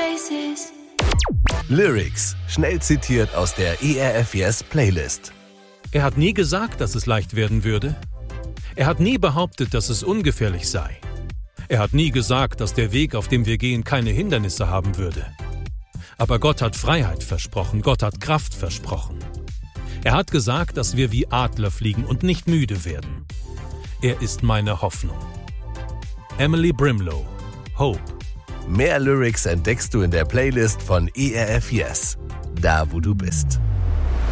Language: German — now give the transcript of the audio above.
faces. Lyrics, schnell zitiert aus der ERF Yes Playlist. Er hat nie gesagt, dass es leicht werden würde. Er hat nie behauptet, dass es ungefährlich sei. Er hat nie gesagt, dass der Weg, auf dem wir gehen, keine Hindernisse haben würde. Aber Gott hat Freiheit versprochen, Gott hat Kraft versprochen. Er hat gesagt, dass wir wie Adler fliegen und nicht müde werden. Er ist meine Hoffnung. Emily Brimlow, Hope. Mehr Lyrics entdeckst du in der Playlist von ERF Yes, da wo du bist.